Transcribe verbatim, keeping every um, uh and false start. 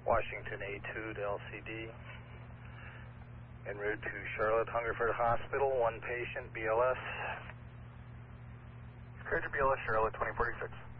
Washington A two to L C D. En route to Charlotte Hungerford Hospital, one patient, B L S. Cleared to B L S, Charlotte twenty forty-six.